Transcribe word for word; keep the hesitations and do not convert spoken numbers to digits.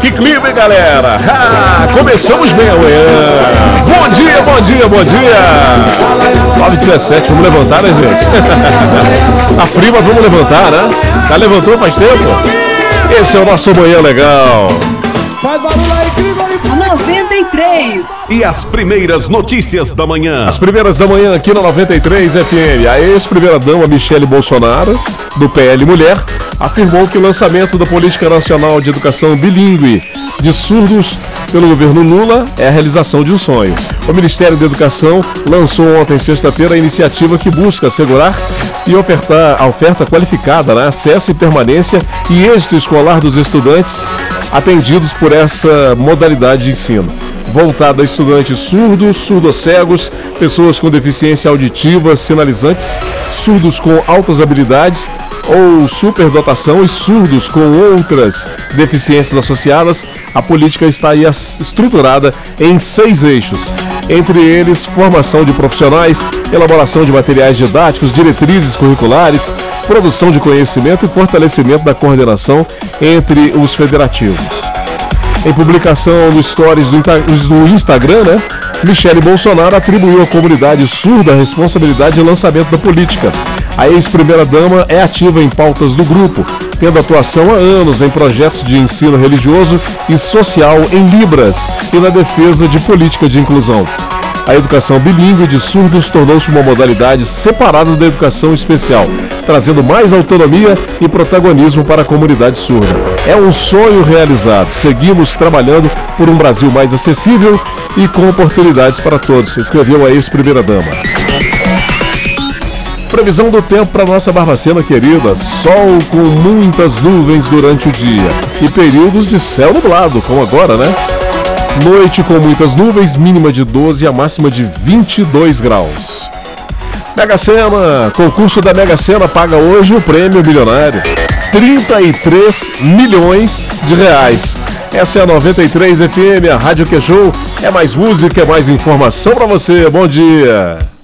Que clima, hein, galera? Ah, começamos bem amanhã. Bom dia, bom dia, bom dia. nove e dezessete, vamos levantar, né, gente? A prima, vamos levantar, né? Já levantou faz tempo? Esse é o nosso Manhã Legal. Faz barulho aí, Grigori. noventa e três. E as primeiras notícias da manhã. As primeiras da manhã aqui na noventa e três F M. A ex-primeira-dama Michele Bolsonaro, do P L Mulher, afirmou que o lançamento da Política Nacional de Educação Bilíngue de Surdos pelo governo Lula é a realização de um sonho. O Ministério da Educação lançou ontem, sexta-feira, a iniciativa que busca assegurar e ofertar a oferta qualificada, né, acesso e permanência e êxito escolar dos estudantes atendidos por essa modalidade de ensino, voltada a estudantes surdos, surdocegos, pessoas com deficiência auditiva, sinalizantes, surdos com altas habilidades ou superdotação e surdos com outras deficiências associadas. A política está aí estruturada em seis eixos, entre eles formação de profissionais, elaboração de materiais didáticos, diretrizes curriculares, produção de conhecimento e fortalecimento da coordenação entre os federativos. Em publicação no Stories do Instagram, né, Michele Bolsonaro atribuiu à comunidade surda a responsabilidade de lançamento da política. A ex-primeira-dama é ativa em pautas do grupo, tendo atuação há anos em projetos de ensino religioso e social em Libras e na defesa de política de inclusão. A educação bilíngue de surdos tornou-se uma modalidade separada da educação especial, trazendo mais autonomia e protagonismo para a comunidade surda. É um sonho realizado. Seguimos trabalhando por um Brasil mais acessível e com oportunidades para todos, escreveu a ex-primeira-dama. Previsão do tempo para nossa Barbacena querida: sol com muitas nuvens durante o dia e períodos de céu nublado, como agora, né? Noite com muitas nuvens, mínima de doze e a máxima de vinte e dois graus. Mega Sena, concurso da Mega Sena paga hoje o prêmio milionário, trinta e três milhões de reais. Essa é a noventa e três F M, a Rádio Que Show. É mais música, é mais informação para você. Bom dia.